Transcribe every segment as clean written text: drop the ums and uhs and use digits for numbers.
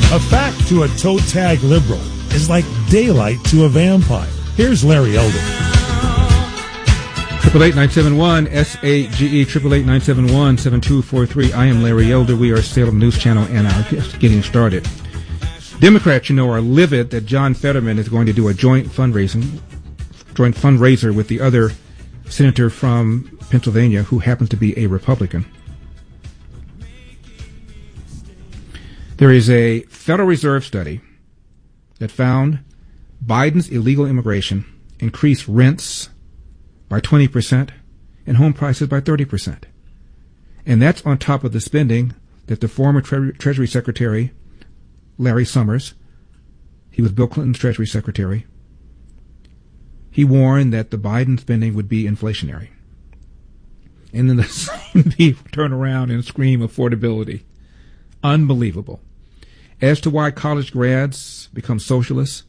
A fact to a toe tag liberal is like daylight to a vampire. Here's Larry Elder. 888-971-SAGE, 888-971-7243. I am Larry Elder. We are Salem News Channel, and I'm just getting started. Democrats, are livid that John Fetterman is going to do a joint fundraiser with the other senator from Pennsylvania who happens to be a Republican. There is a Federal Reserve study that found Biden's illegal immigration increased rents by 20% and home prices by 30%. And that's on top of the spending that the former Treasury Secretary, Larry Summers, he was Bill Clinton's Treasury Secretary, he warned that the Biden spending would be inflationary. And then the same people turn around and scream affordability. Unbelievable. As to why college grads become socialists,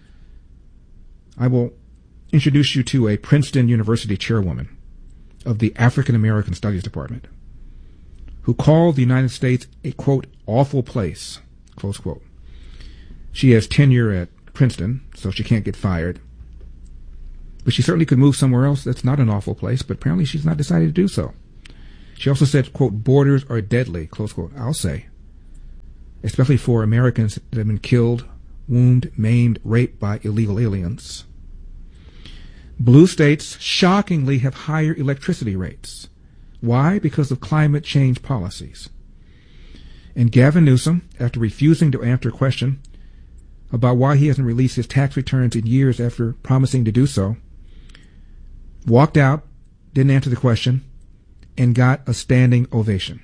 I will introduce you to a Princeton University chairwoman of the African American Studies Department who called the United States a, quote, awful place, close quote. She has tenure at Princeton, so she can't get fired. But she certainly could move somewhere else that's not an awful place, but apparently she's not decided to do so. She also said, quote, borders are deadly, close quote. I'll say, especially for Americans that have been killed, wounded, maimed, raped by illegal aliens. Blue states shockingly have higher electricity rates. Why? Because of climate change policies. And Gavin Newsom, after refusing to answer a question about why he hasn't released his tax returns in years after promising to do so, walked out, didn't answer the question, and got a standing ovation.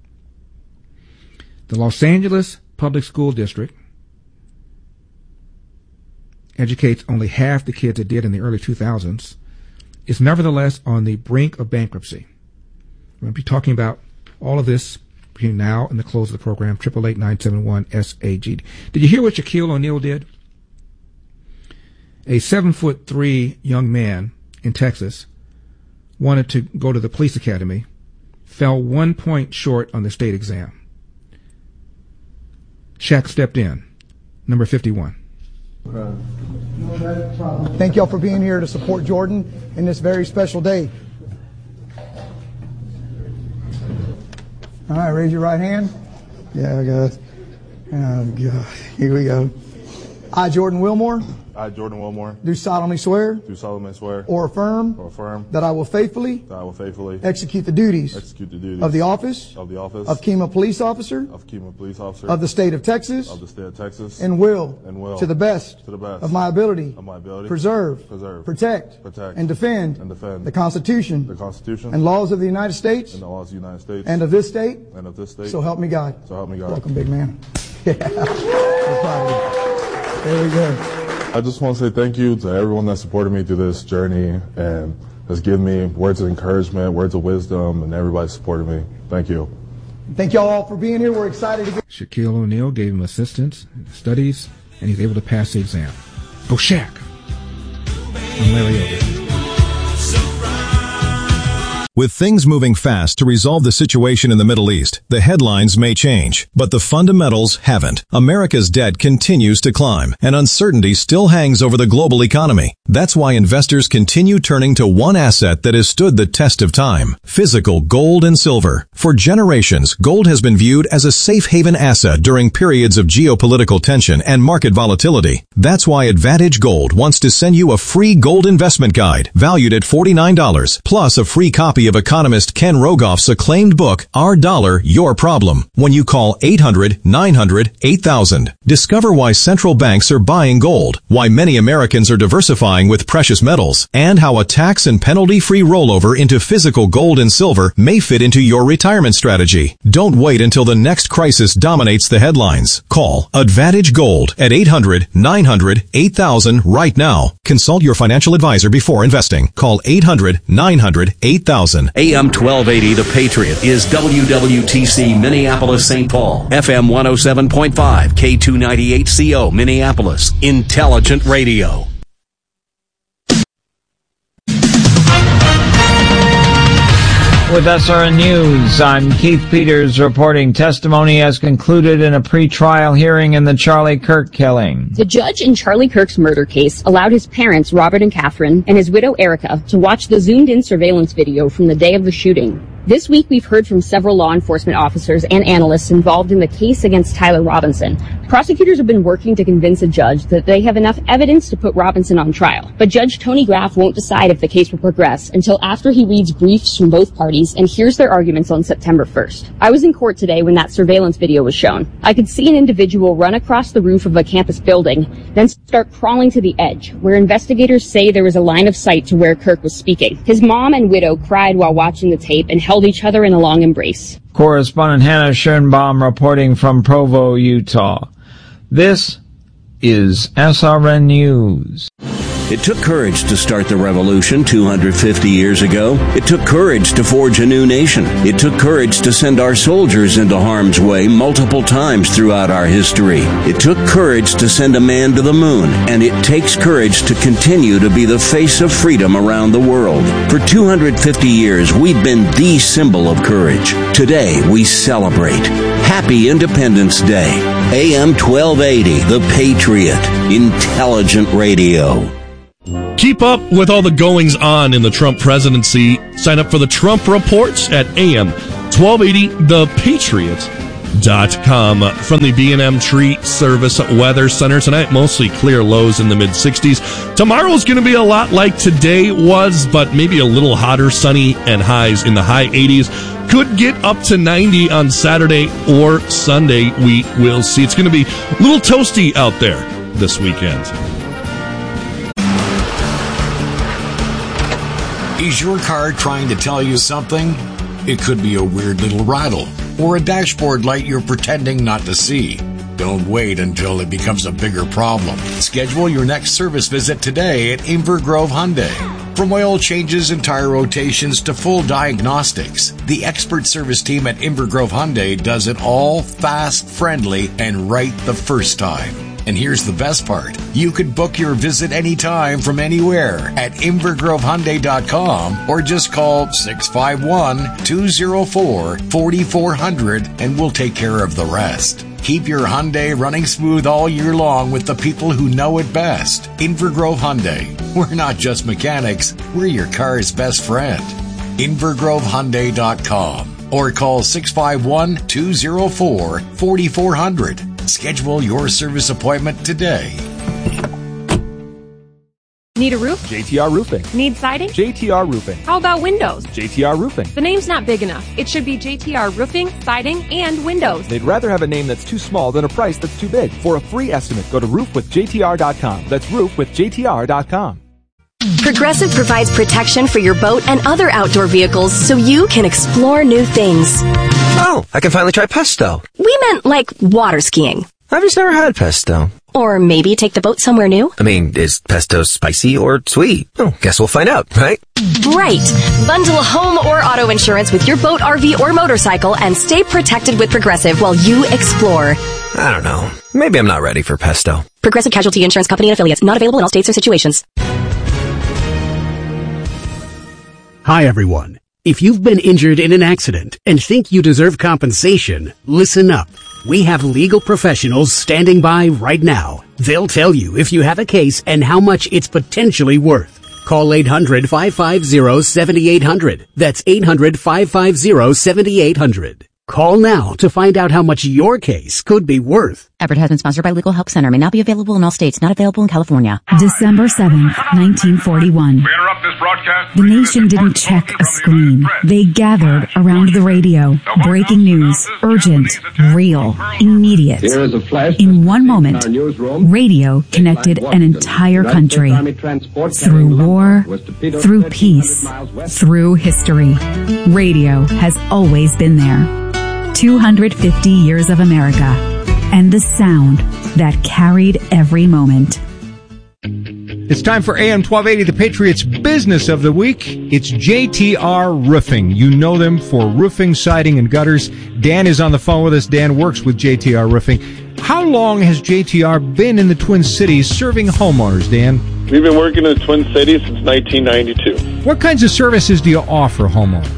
The Los Angeles Public School District educates only half the kids it did in the early 2000s, is nevertheless on the brink of bankruptcy. We're going to be talking about all of this between now and the close of the program, 888-971-SAGE. Did you hear what Shaquille O'Neal did? A 7'3" young man in Texas wanted to go to the police academy, fell 1 point short on the state exam. Shaq stepped in, number 51. Thank y'all for being here to support Jordan in this very special day. All right, raise your right hand. Yeah, guys. Oh, God. Here we go. I, Jordan Wilmore. I, Jordan Wilmore. Do solemnly swear. Do solemnly swear. Or affirm. Or affirm. That I will faithfully. That I will faithfully. Execute the duties. Execute the duties. Of the office. Of the office. Of Kemah Police Officer. Of Kemah Police Officer. Of the state of Texas. Of the state of Texas. And will. And will. To the best. To the best. Of my ability. Of my ability. Preserve. Preserve. Protect. Protect. And defend. And defend. The Constitution. The Constitution. And laws of the United States. And the laws of the United States. And of this state. And of this state. So help me God. So help me God. Welcome, big man. Yeah. We're proud of you. There we go. I just want to say thank you to everyone that supported me through this journey and has given me words of encouragement, words of wisdom, and everybody supported me. Thank you. Thank y'all all for being here. We're excited to get... Shaquille O'Neal gave him assistance, studies, and he's able to pass the exam. Go Shaq. I'm Larry Elder. With things moving fast to resolve the situation in the Middle East, the headlines may change, but the fundamentals haven't. America's debt continues to climb, and uncertainty still hangs over the global economy. That's why investors continue turning to one asset that has stood the test of time: physical gold and silver. For generations, gold has been viewed as a safe haven asset during periods of geopolitical tension and market volatility. That's why Advantage Gold wants to send you a free gold investment guide valued at $49, plus a free copy of economist Ken Rogoff's acclaimed book, Our Dollar, Your Problem, when you call 800-900-8000. Discover why central banks are buying gold, why many Americans are diversifying with precious metals, and how a tax and penalty-free rollover into physical gold and silver may fit into your retirement strategy. Don't wait until the next crisis dominates the headlines. Call Advantage Gold at 800-900-8000 right now. Consult your financial advisor before investing. Call 800-900-8000. AM 1280 The Patriot is WWTC Minneapolis St. Paul, FM 107.5, K298CO Minneapolis, Intelligent Radio. With SRN News, I'm Keith Peters reporting testimony has concluded in a pre-trial hearing in the Charlie Kirk killing. The judge in Charlie Kirk's murder case allowed his parents, Robert and Catherine, and his widow, Erica, to watch the zoomed-in surveillance video from the day of the shooting. This week, we've heard from several law enforcement officers and analysts involved in the case against Tyler Robinson. Prosecutors have been working to convince a judge that they have enough evidence to put Robinson on trial. But Judge Tony Graff won't decide if the case will progress until after he reads briefs from both parties and hears their arguments on September 1st. I was in court today when that surveillance video was shown. I could see an individual run across the roof of a campus building, then start crawling to the edge, where investigators say there was a line of sight to where Kirk was speaking. His mom and widow cried while watching the tape and held each other in a long embrace. Correspondent Hannah Schönbaum reporting from Provo, Utah. This is SRN News. It took courage to start the revolution 250 years ago. It took courage to forge a new nation. It took courage to send our soldiers into harm's way multiple times throughout our history. It took courage to send a man to the moon, and it takes courage to continue to be the face of freedom around the world. For 250 years, we've been the symbol of courage. Today, we celebrate. Happy Independence Day. AM 1280, The Patriot. Intelligent radio. Keep up with all the goings-on in the Trump presidency. Sign up for the Trump Reports at AM1280thepatriot.com. From the B&M Tree Service Weather Center tonight, mostly clear, lows in the mid-60s. Tomorrow's going to be a lot like today was, but maybe a little hotter, sunny, and highs in the high 80s. Could get up to 90 on Saturday or Sunday. We will see. It's going to be a little toasty out there this weekend. Is your car trying to tell you something? It could be a weird little rattle or a dashboard light you're pretending not to see. Don't wait until it becomes a bigger problem. Schedule your next service visit today at Inver Grove Hyundai. From oil changes and tire rotations to full diagnostics, the expert service team at Inver Grove Hyundai does it all fast, friendly, and right the first time. And here's the best part. You could book your visit anytime from anywhere at invergrovehyundai.com or just call 651-204-4400 and we'll take care of the rest. Keep your Hyundai running smooth all year long with the people who know it best. Inver Grove Hyundai. We're not just mechanics, we're your car's best friend. invergrovehyundai.com or call 651-204-4400. Schedule your service appointment today. Need a roof? JTR Roofing. Need siding? JTR Roofing. How about windows? JTR Roofing. The name's not big enough. It should be JTR Roofing, Siding, and Windows. They'd rather have a name that's too small than a price that's too big. For a free estimate, go to roofwithjtr.com. That's roofwithjtr.com. Progressive provides protection for your boat and other outdoor vehicles so you can explore new things. Oh, I can finally try pesto. We meant like water skiing. I've just never had pesto. Or maybe take the boat somewhere new. I mean, is pesto spicy or sweet? Oh, guess we'll find out, right? Right. Bundle home or auto insurance with your boat, RV, or motorcycle and stay protected with Progressive while you explore. I don't know. Maybe I'm not ready for pesto. Progressive Casualty Insurance Company and affiliates. Not available in all states or situations. Hi, everyone. If you've been injured in an accident and think you deserve compensation, listen up. We have legal professionals standing by right now. They'll tell you if you have a case and how much it's potentially worth. Call 800-550-7800. That's 800-550-7800. Call now to find out how much your case could be worth. Advertisement sponsored by Legal Help Center. May not be available in all states. Not available in California. December 7th, 1941. We interrupt this broadcast. The nation didn't check a screen. They gathered around the radio. Breaking news. Urgent. Real. Immediate. In one moment, radio connected an entire country. Through war, through peace, through history. Radio has always been there. 250 years of America, and the sound that carried every moment. It's time for AM 1280, the Patriots Business of the Week. It's JTR Roofing. You know them for roofing, siding, and gutters. Dan is on the phone with us. Dan works with JTR Roofing. How long has JTR been in the Twin Cities serving homeowners, Dan? We've been working in the Twin Cities since 1992. What kinds of services do you offer homeowners?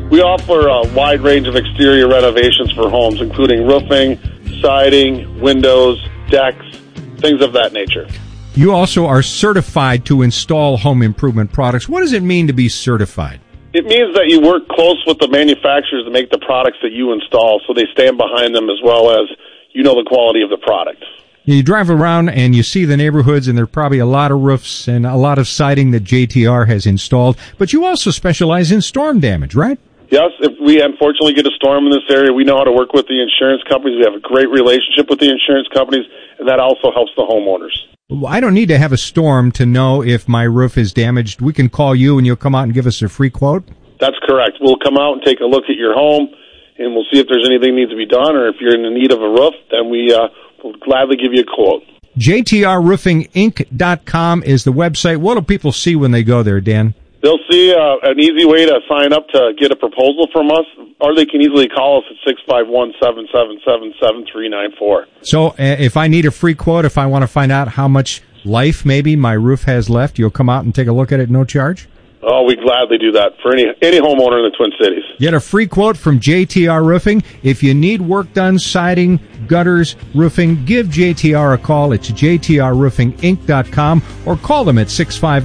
We offer a wide range of exterior renovations for homes, including roofing, siding, windows, decks, things of that nature. You also are certified to install home improvement products. What does it mean to be certified? It means that you work close with the manufacturers to make the products that you install, so they stand behind them as well as you know the quality of the product. You drive around and you see the neighborhoods, and there are probably a lot of roofs and a lot of siding that JTR has installed, but you also specialize in storm damage, right? Yes, if we unfortunately get a storm in this area, we know how to work with the insurance companies. We have a great relationship with the insurance companies, and that also helps the homeowners. Well, I don't need to have a storm to know if my roof is damaged. We can call you and you'll come out and give us a free quote? That's correct. We'll come out and take a look at your home, and we'll see if there's anything that needs to be done, or if you're in the need of a roof, then we'll gladly give you a quote. JTRRoofingInc.com is the website. What do people see when they go there, Dan? They'll see an easy way to sign up to get a proposal from us, or they can easily call us at 651-777-7394. So if I need a free quote, if I want to find out how much life maybe my roof has left, you'll come out and take a look at it, no charge? Oh, we gladly do that for any homeowner in the Twin Cities. Get a free quote from JTR Roofing. If you need work done, siding, gutters, roofing, give JTR a call. It's JTRRoofingInc.com or call them at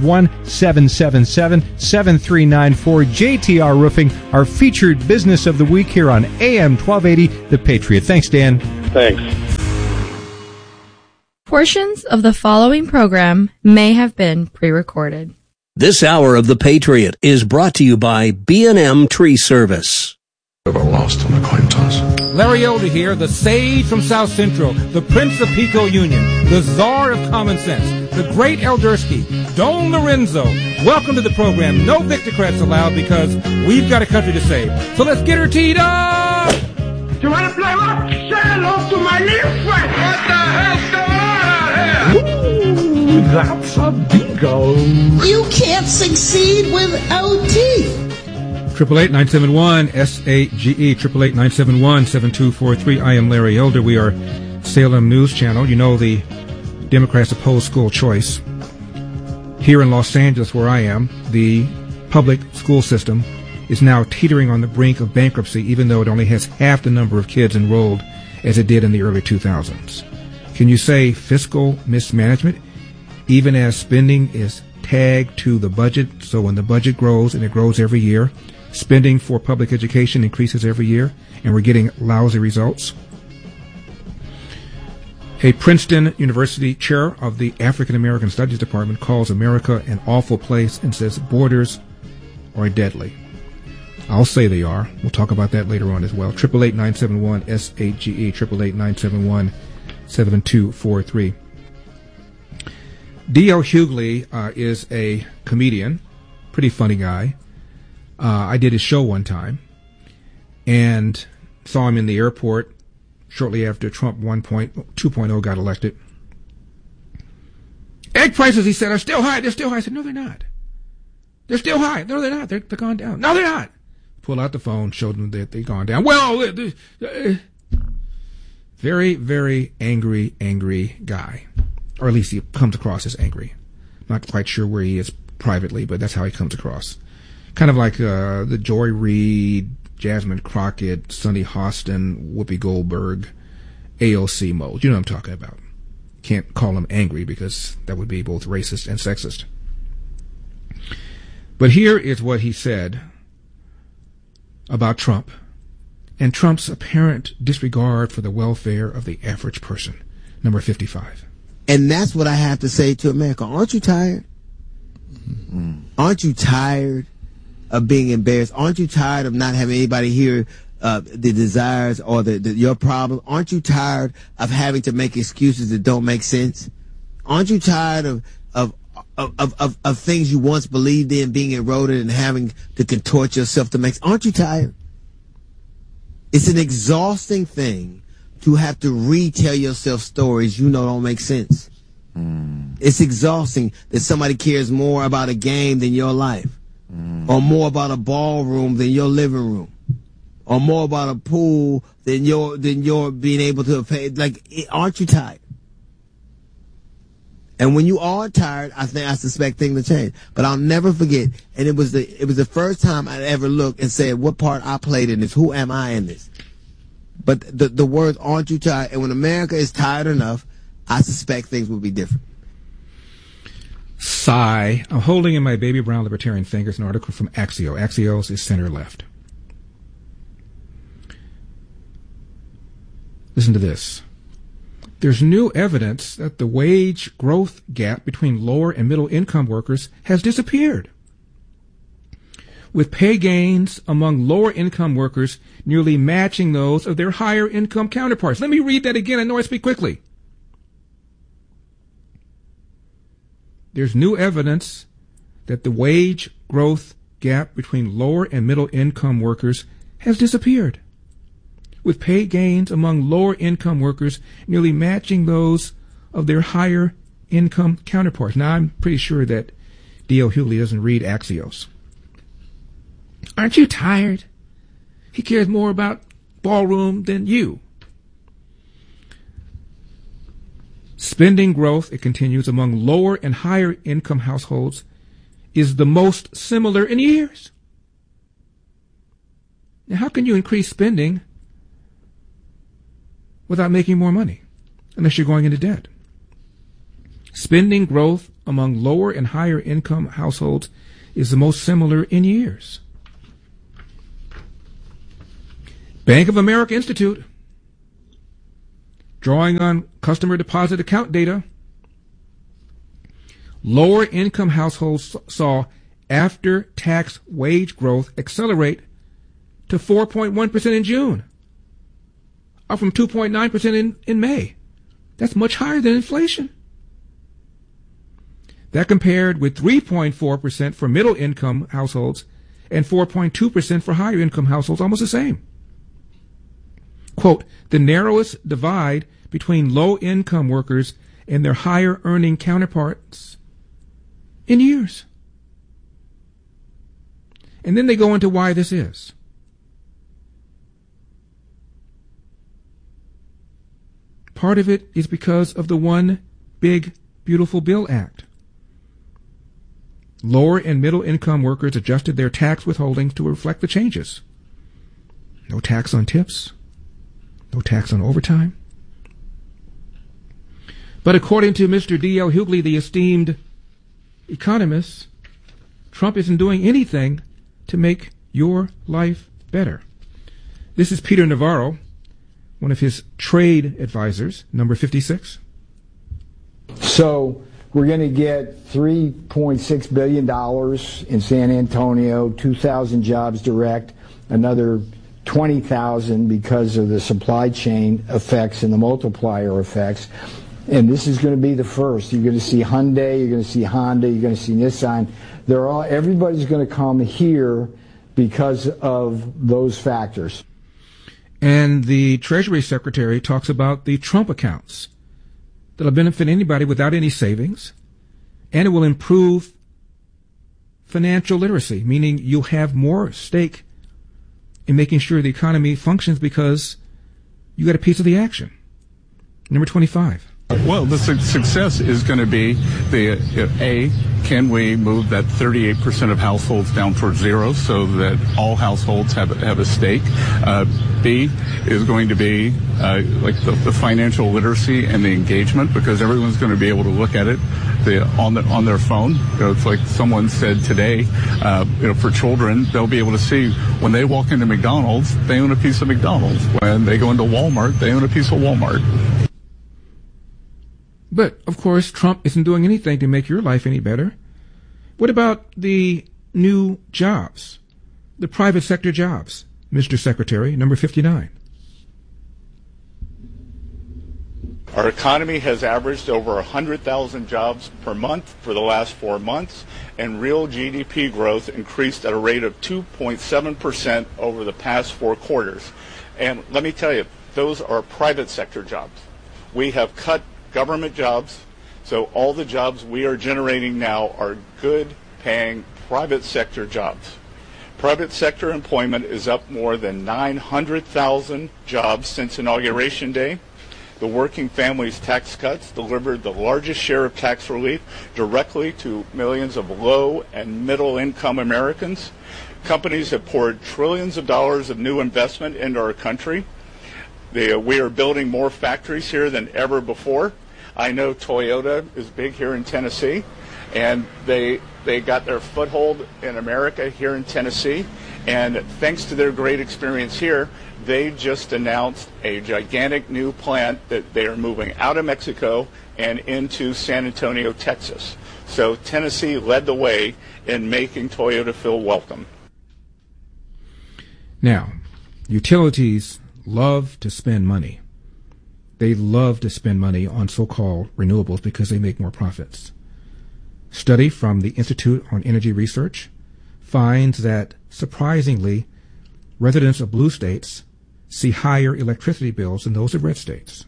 651-777-7394. JTR Roofing, our featured business of the week here on AM 1280, The Patriot. Thanks, Dan. Thanks. Portions of the following program may have been pre-recorded. This hour of The Patriot is brought to you by B&M Tree Service. Ever lost on a coin toss? Larry Elder here, the sage from South Central, the Prince of Pico Union, the czar of common sense, the great Eldersky, Don Lorenzo. Welcome to the program. No Victocrats allowed because we've got a country to save. So let's get her teed up! You want to play what? Say hello to my little friend. What the hell's going on out here? Ooh, that's a bingo. You can't succeed without teeth. 888-971-SAGE, 888-971-7243. I am Larry Elder. We are Salem News Channel. You know the Democrats oppose school choice. Here in Los Angeles, where I am, the public school system is now teetering on the brink of bankruptcy, even though it only has half the number of kids enrolled as it did in the early 2000s. Can you say fiscal mismanagement, even as spending is tagged to the budget? So when the budget grows, and it grows every year, spending for public education increases every year, and we're getting lousy results. A Princeton University chair of the African American Studies Department calls America an awful place and says borders are deadly. I'll say they are. We'll talk about that later on as well. 888-971-SAGE, 888-971-7243. D.L. Hughley is a comedian, pretty funny guy. I did his show one time and saw him in the airport shortly after Trump 2.0 got elected. Egg prices, he said, are still high. They're still high. I said, no, they're not. They're still high. No, they're not. They're gone down. No, they're not. Pulled out the phone, showed them that they'd gone down. Well, very, very angry guy. Or at least he comes across as angry. Not quite sure where he is privately, but that's how he comes across. Kind of like the Joy Reid, Jasmine Crockett, Sunny Hostin, Whoopi Goldberg, AOC mode. You know what I'm talking about. Can't call him angry because that would be both racist and sexist. But here is what he said about Trump and Trump's apparent disregard for the welfare of the average person. Number 55. And that's what I have to say to America. Aren't you tired? Mm-hmm. Aren't you tired of being embarrassed? Aren't you tired of not having anybody hear the desires or your problem? Aren't you tired of having to make excuses that don't make sense? Aren't you tired of things you once believed in being eroded and having to contort yourself to make? Aren't you tired? It's an exhausting thing to have to retell yourself stories you know don't make sense. It's exhausting that somebody cares more about a game than your life, or more about a ballroom than your living room, or more about a pool than your being able to pay. Like, aren't you tired? And when you are tired, I suspect things to change. But I'll never forget, and it was the first time I'd ever looked and said, what part I played in this? Who am I in this? But the words, aren't you tired? And when America is tired enough, I suspect things will be different. Sigh. I'm holding in my baby brown libertarian fingers an article from Axios. Axios is center left. Listen to this. There's new evidence that the wage growth gap between lower and middle income workers has disappeared, with pay gains among lower income workers nearly matching those of their higher income counterparts. Let me read that again. I know I speak quickly. There's new evidence that the wage growth gap between lower and middle income workers has disappeared, with pay gains among lower income workers nearly matching those of their higher income counterparts. Now, I'm pretty sure that D.L. Hughley doesn't read Axios. Aren't you tired? He cares more about ballroom than you. Spending growth, it continues, among lower and higher income households is the most similar in years. Now, how can you increase spending without making more money, unless you're going into debt? Spending growth among lower and higher income households is the most similar in years. Bank of America Institute, drawing on customer deposit account data, lower income households saw after-tax wage growth accelerate to 4.1% in June, up from 2.9% in May. That's much higher than inflation. That compared with 3.4% for middle-income households and 4.2% for higher-income households, almost the same. Quote, the narrowest divide between low-income workers and their higher-earning counterparts in years. And then they go into why this is. Part of it is because of the One Big Beautiful Bill Act. Lower and middle income workers adjusted their tax withholdings to reflect the changes. No tax on tips, no tax on overtime. But according to Mr. D.L. Hughley, the esteemed economist, Trump isn't doing anything to make your life better. This is Peter Navarro, one of his trade advisors, number 56. So we're going to get $3.6 billion in San Antonio, 2,000 jobs direct, another 20,000 because of the supply chain effects and the multiplier effects. And this is going to be the first. You're going to see Hyundai, you're going to see Honda, you're going to see Nissan. Everybody's going to come here because of those factors. And the Treasury Secretary talks about the Trump accounts that'll benefit anybody without any savings, and it will improve financial literacy, meaning you'll have more stake in making sure the economy functions because you got a piece of the action. Number 25. Well, the success is going to be can we move that 38% of households down towards zero so that all households have a stake? B is going to be like the financial literacy and the engagement, because everyone's going to be able to look at it on their phone. It's like someone said today, for children, they'll be able to see when they walk into McDonald's, they own a piece of McDonald's. When they go into Walmart, they own a piece of Walmart. But, of course, Trump isn't doing anything to make your life any better. What about the new jobs, the private sector jobs, Mr. Secretary, number 59? Our economy has averaged over 100,000 jobs per month for the last 4 months, and real GDP growth increased at a rate of 2.7% over the past 4 quarters. And let me tell you, those are private sector jobs. We have cut government jobs, so all the jobs we are generating now are good-paying private sector jobs. Private sector employment is up more than 900,000 jobs since Inauguration Day. The Working Families Tax Cuts delivered the largest share of tax relief directly to millions of low and middle income Americans. Companies have poured trillions of dollars of new investment into our country. We are building more factories here than ever before. I know Toyota is big here in Tennessee, and they got their foothold in America here in Tennessee. And thanks to their great experience here, they just announced a gigantic new plant that they are moving out of Mexico and into San Antonio, Texas. So Tennessee led the way in making Toyota feel welcome. Now, utilities love to spend money. They love to spend money on so-called renewables because they make more profits. Study from the Institute on Energy Research finds that, surprisingly, residents of blue states see higher electricity bills than those of red states.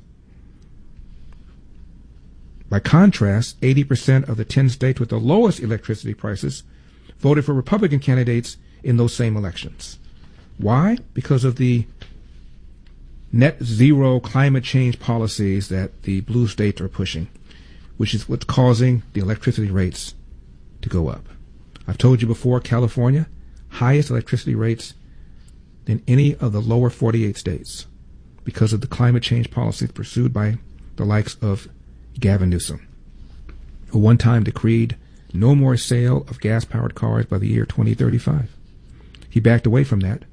By contrast, 80% of the 10 states with the lowest electricity prices voted for Republican candidates in those same elections. Why? Because of the net zero climate change policies that the blue states are pushing, which is what's causing the electricity rates to go up. I've told you before, California, highest electricity rates than any of the lower 48 states because of the climate change policies pursued by the likes of Gavin Newsom, who one time decreed no more sale of gas-powered cars by the year 2035. He backed away from that.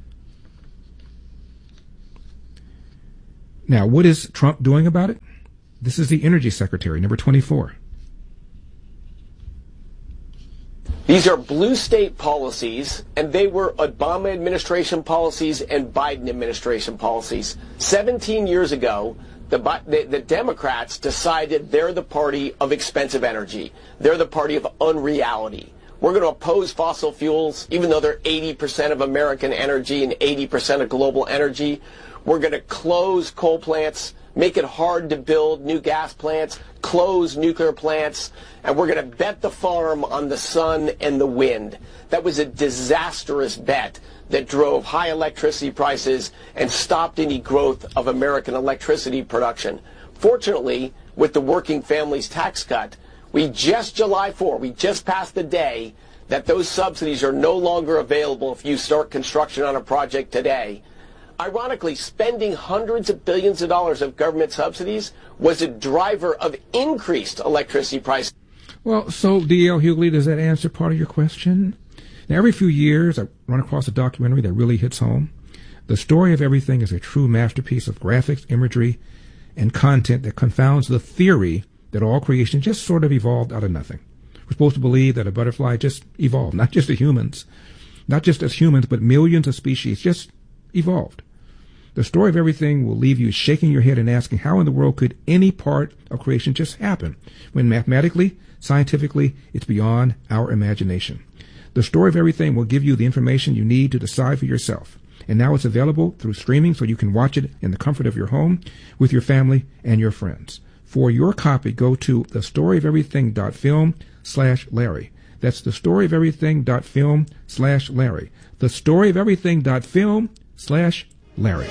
Now, what is Trump doing about it? This is the Energy Secretary, number 24. These are blue state policies, and they were Obama administration policies and Biden administration policies. 17 years ago, the Democrats decided they're the party of expensive energy. They're the party of unreality. We're going to oppose fossil fuels, even though they're 80% of American energy and 80% of global energy. We're going to close coal plants, make it hard to build new gas plants, close nuclear plants, and we're going to bet the farm on the sun and the wind. That was a disastrous bet that drove high electricity prices and stopped any growth of American electricity production. Fortunately, with the Working Families Tax Cut, July 4, we just passed the day that those subsidies are no longer available if you start construction on a project today. Ironically, spending hundreds of billions of dollars of government subsidies was a driver of increased electricity prices. Well, so D.L. Hughley, does that answer part of your question? Now, every few years, I run across a documentary that really hits home. The Story of Everything is a true masterpiece of graphics, imagery, and content that confounds the theory that all creation just sort of evolved out of nothing. We're supposed to believe that a butterfly just evolved, not just as humans, but millions of species just evolved. The Story of Everything will leave you shaking your head and asking how in the world could any part of creation just happen when mathematically, scientifically, it's beyond our imagination. The Story of Everything will give you the information you need to decide for yourself. And now it's available through streaming so you can watch it in the comfort of your home with your family and your friends. For your copy, go to thestoryoferything.film/Larry. That's thestoryoferything.film/Larry. Thestoryoferything.film/Larry.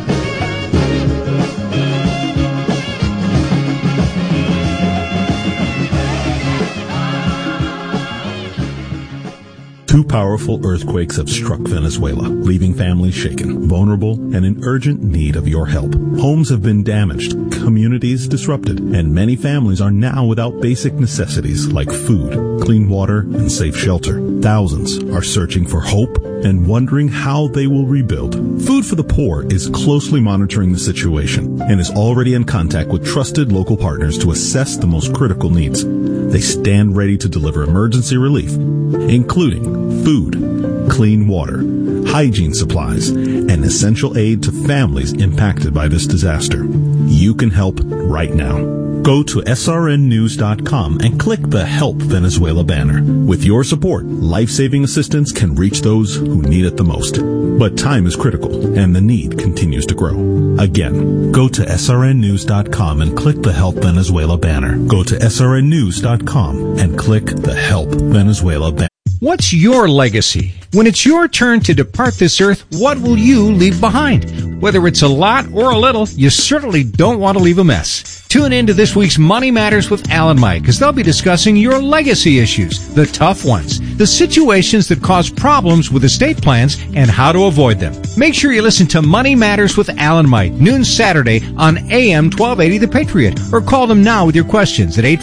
Two powerful earthquakes have struck Venezuela, leaving families shaken, vulnerable, and in urgent need of your help. Homes have been damaged, communities disrupted, and many families are now without basic necessities like food, clean water, and safe shelter. Thousands are searching for hope and wondering how they will rebuild. Food for the Poor is closely monitoring the situation and is already in contact with trusted local partners to assess the most critical needs. They stand ready to deliver emergency relief, including food, clean water, hygiene supplies, and essential aid to families impacted by this disaster. You can help right now. Go to srnnews.com and click the Help Venezuela banner. With your support, life-saving assistance can reach those who need it the most. But time is critical, and the need continues to grow. Again, go to srnnews.com and click the Help Venezuela banner. Go to srnnews.com and click the Help Venezuela banner. What's your legacy? When it's your turn to depart this earth, what will you leave behind? Whether it's a lot or a little, you certainly don't want to leave a mess. Tune in to this week's Money Matters with Al and Mike, because they'll be discussing your legacy issues, the tough ones, the situations that cause problems with estate plans, and how to avoid them. Make sure you listen to Money Matters with Al and Mike, noon Saturday on AM 1280 The Patriot, or call them now with your questions at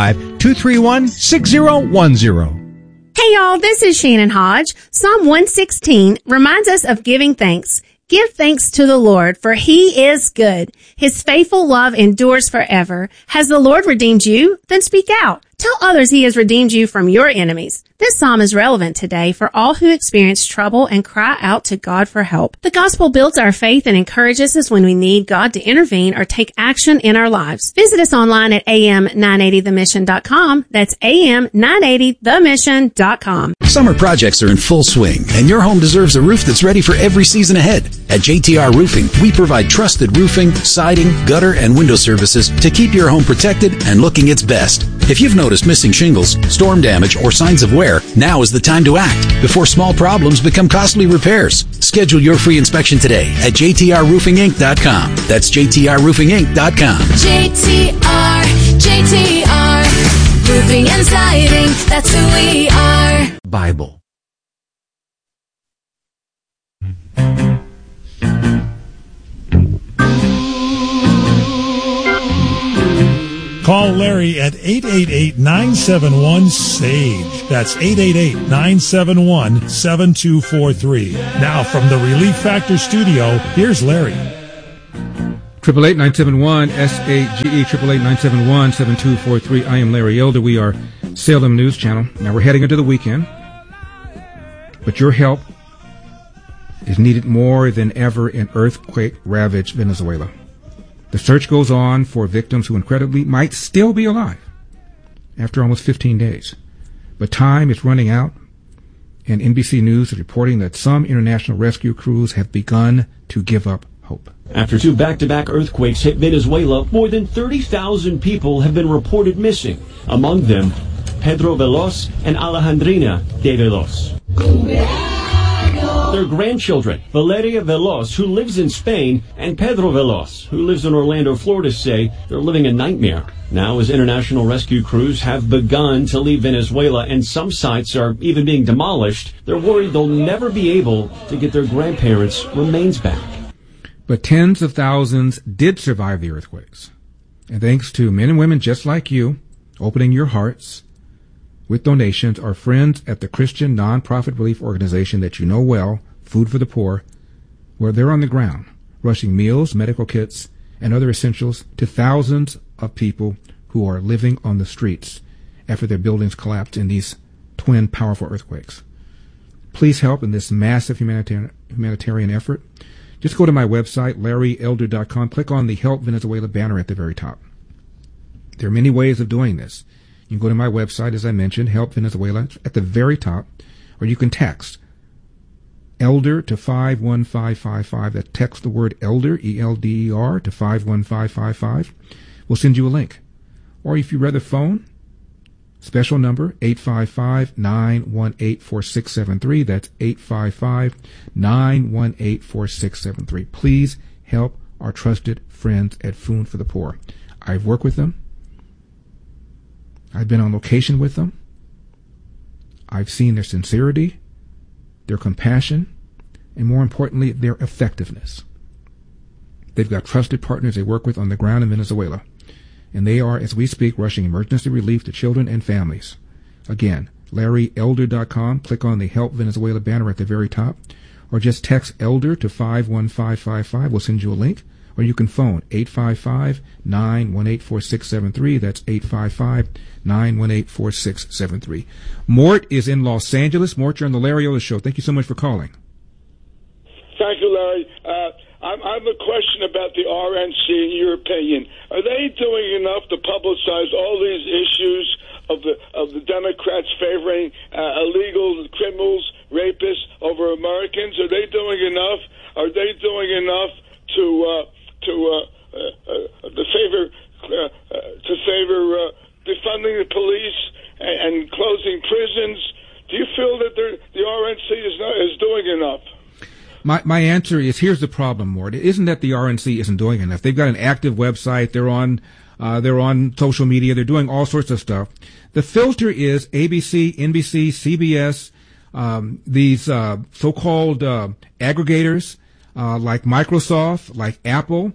855-231-6010. Hey y'all, this is Shannon Hodge. Psalm 116 reminds us of giving thanks. Give thanks to the Lord, for He is good. His faithful love endures forever. Has the Lord redeemed you? Then speak out. Tell others He has redeemed you from your enemies. This psalm is relevant today for all who experience trouble and cry out to God for help. The gospel builds our faith and encourages us when we need God to intervene or take action in our lives. Visit us online at am980themission.com. That's am980themission.com. Summer projects are in full swing, and your home deserves a roof that's ready for every season ahead. At JTR Roofing, we provide trusted roofing, siding, gutter, and window services to keep your home protected and looking its best. If you've noticed missing shingles, storm damage, or signs of wear, now is the time to act before small problems become costly repairs. Schedule your free inspection today at jtrroofinginc.com. That's jtrroofinginc.com. JTR, roofing and siding, that's who we are. Bible. Call Larry at 888-971-SAGE. That's 888-971-7243. Now from the Relief Factor studio, here's Larry. 888-971-SAGE, 888-971-7243. I am Larry Elder. We are Salem News Channel. Now we're heading into the weekend, but your help is needed more than ever in earthquake-ravaged Venezuela. The search goes on for victims who incredibly might still be alive after almost 15 days. But time is running out, and NBC News is reporting that some international rescue crews have begun to give up hope. After two back-to-back earthquakes hit Venezuela, more than 30,000 people have been reported missing. Among them, Pedro Veloz and Alejandrina de Veloz. Their grandchildren, Valeria Veloz, who lives in Spain, and Pedro Veloz, who lives in Orlando, Florida, say they're living a nightmare. Now, as international rescue crews have begun to leave Venezuela and some sites are even being demolished, they're worried they'll never be able to get their grandparents' remains back. But tens of thousands did survive the earthquakes. And thanks to men and women just like you, opening your hearts with donations, our friends at the Christian nonprofit relief organization that you know well, Food for the Poor, where they're on the ground, rushing meals, medical kits, and other essentials to thousands of people who are living on the streets after their buildings collapsed in these twin powerful earthquakes. Please help in this massive humanitarian effort. Just go to my website, LarryElder.com, click on the Help Venezuela banner at the very top. There are many ways of doing this. You can go to my website, as I mentioned, Help Venezuela, at the very top, or you can text ELDER to 51555. That text the word ELDER, E-L-D-E-R, to 51555. We'll send you a link. Or if you rather phone, special number, 855-918-4673. That's 855-918-4673. Please help our trusted friends at Food for the Poor. I've worked with them. I've been on location with them. I've seen their sincerity, their compassion, and more importantly, their effectiveness. They've got trusted partners they work with on the ground in Venezuela, and they are, as we speak, rushing emergency relief to children and families. Again, LarryElder.com. Click on the Help Venezuela banner at the very top, or just text ELDER to 51555. We'll send you a link. Or you can phone 855-918-4673. That's 855-918-4673. Mort is in Los Angeles. Mort, you're on the Larry Elder Show. Thank you so much for calling. Thank you, Larry. I have a question about the RNC, in your opinion. Are they doing enough to publicize all these issues of the Democrats favoring illegal criminals, rapists over Americans? Are they doing enough? Are they doing enough to favor defunding the police and closing prisons? Do you feel My answer is, here's the problem, Mort. It isn't that the RNC isn't doing enough. They've got an active website. They're on social media. They're doing all sorts of stuff. The filter is ABC, NBC, CBS, these so-called aggregators like Microsoft, like Apple,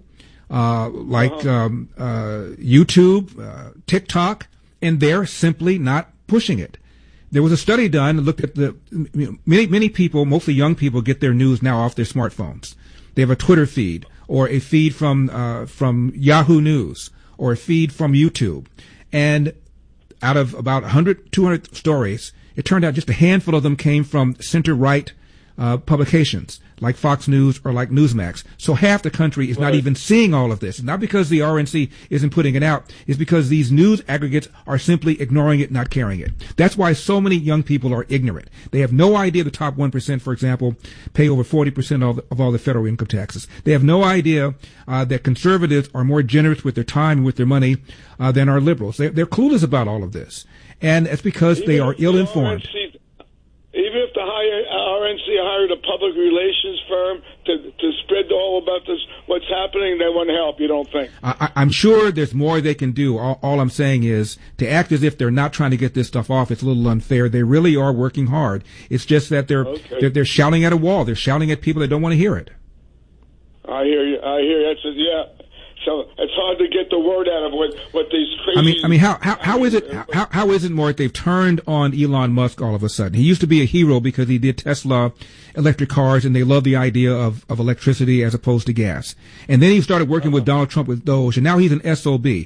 YouTube, TikTok, and they're simply not pushing it. There was a study done that looked at many people, mostly young people, get their news now off their smartphones. They have a Twitter feed or a feed from Yahoo News or a feed from YouTube. And out of about 200 stories, it turned out just a handful of them came from center-right publications like Fox News or like Newsmax. So half the country is not even seeing all of this. Not because the RNC isn't putting it out. It's because these news aggregates are simply ignoring it, not carrying it. That's why so many young people are ignorant. They have no idea the top 1%, for example, pay over 40% of all the federal income taxes. They have no idea that conservatives are more generous with their time and with their money than our liberals. They're clueless about all of this. And it's because they are ill-informed. Even if the RNC hired a public relations firm to spread all about this, what's happening, they won't help, you don't think? I'm sure there's more they can do. All I'm saying is to act as if they're not trying to get this stuff off. It's a little unfair. They really are working hard. It's just that they're shouting at a wall. They're shouting at people that don't want to hear it. I hear you. That's it. Yeah. So it's hard to get the word out of what these crazy. I mean, how is it, Mort? They've turned on Elon Musk all of a sudden. He used to be a hero because he did Tesla electric cars, and they love the idea of electricity as opposed to gas. And then he started working with Donald Trump with Doge, and now he's an SOB.